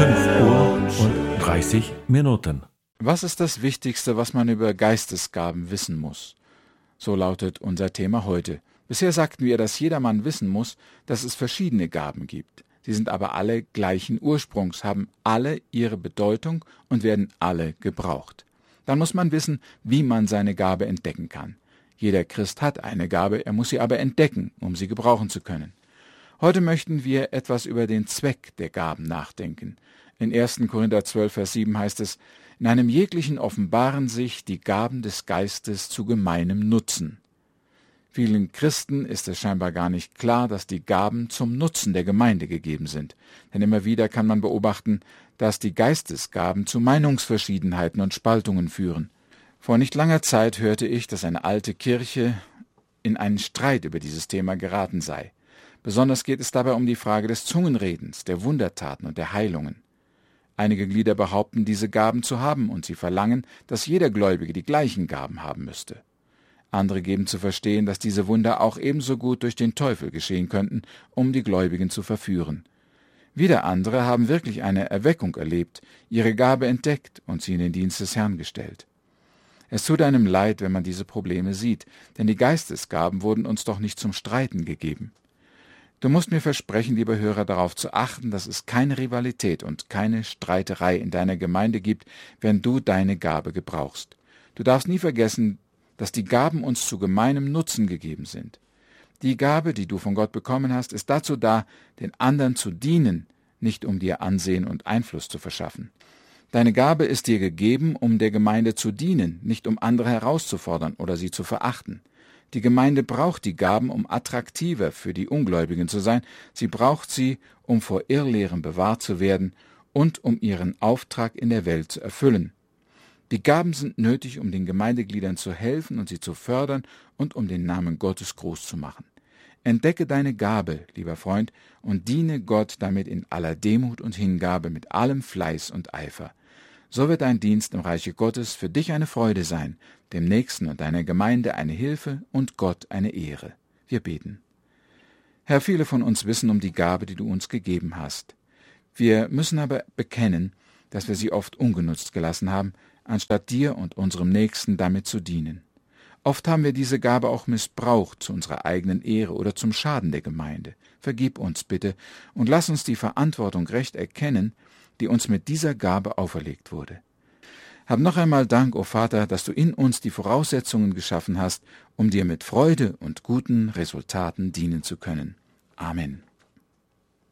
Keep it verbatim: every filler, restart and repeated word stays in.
fünf Uhr und dreißig Minuten. Was ist das Wichtigste, was man über Geistesgaben wissen muss? So lautet unser Thema heute. Bisher sagten wir, dass jedermann wissen muss, dass es verschiedene Gaben gibt. Sie sind aber alle gleichen Ursprungs, haben alle ihre Bedeutung und werden alle gebraucht. Dann muss man wissen, wie man seine Gabe entdecken kann. Jeder Christ hat eine Gabe, er muss sie aber entdecken, um sie gebrauchen zu können. Heute möchten wir etwas über den Zweck der Gaben nachdenken. In erster Korinther zwölf, Vers sieben heißt es, in einem jeglichen offenbaren sich die Gaben des Geistes zu gemeinem Nutzen. Vielen Christen ist es scheinbar gar nicht klar, dass die Gaben zum Nutzen der Gemeinde gegeben sind. Denn immer wieder kann man beobachten, dass die Geistesgaben zu Meinungsverschiedenheiten und Spaltungen führen. Vor nicht langer Zeit hörte ich, dass eine alte Kirche in einen Streit über dieses Thema geraten sei. Besonders geht es dabei um die Frage des Zungenredens, der Wundertaten und der Heilungen. Einige Glieder behaupten, diese Gaben zu haben, und sie verlangen, dass jeder Gläubige die gleichen Gaben haben müsste. Andere geben zu verstehen, dass diese Wunder auch ebenso gut durch den Teufel geschehen könnten, um die Gläubigen zu verführen. Wieder andere haben wirklich eine Erweckung erlebt, ihre Gabe entdeckt und sie in den Dienst des Herrn gestellt. Es tut einem leid, wenn man diese Probleme sieht, denn die Geistesgaben wurden uns doch nicht zum Streiten gegeben. Du musst mir versprechen, lieber Hörer, darauf zu achten, dass es keine Rivalität und keine Streiterei in deiner Gemeinde gibt, wenn du deine Gabe gebrauchst. Du darfst nie vergessen, dass die Gaben uns zu gemeinem Nutzen gegeben sind. Die Gabe, die du von Gott bekommen hast, ist dazu da, den anderen zu dienen, nicht um dir Ansehen und Einfluss zu verschaffen. Deine Gabe ist dir gegeben, um der Gemeinde zu dienen, nicht um andere herauszufordern oder sie zu verachten. Die Gemeinde braucht die Gaben, um attraktiver für die Ungläubigen zu sein. Sie braucht sie, um vor Irrlehren bewahrt zu werden und um ihren Auftrag in der Welt zu erfüllen. Die Gaben sind nötig, um den Gemeindegliedern zu helfen und sie zu fördern und um den Namen Gottes groß zu machen. Entdecke deine Gabe, lieber Freund, und diene Gott damit in aller Demut und Hingabe mit allem Fleiß und Eifer. So wird dein Dienst im Reiche Gottes für dich eine Freude sein, dem Nächsten und deiner Gemeinde eine Hilfe und Gott eine Ehre. Wir beten. Herr, viele von uns wissen um die Gabe, die du uns gegeben hast. Wir müssen aber bekennen, dass wir sie oft ungenutzt gelassen haben, anstatt dir und unserem Nächsten damit zu dienen. Oft haben wir diese Gabe auch missbraucht zu unserer eigenen Ehre oder zum Schaden der Gemeinde. Vergib uns bitte und lass uns die Verantwortung recht erkennen, die uns mit dieser Gabe auferlegt wurde. Hab noch einmal Dank, o Vater, dass du in uns die Voraussetzungen geschaffen hast, um dir mit Freude und guten Resultaten dienen zu können. Amen.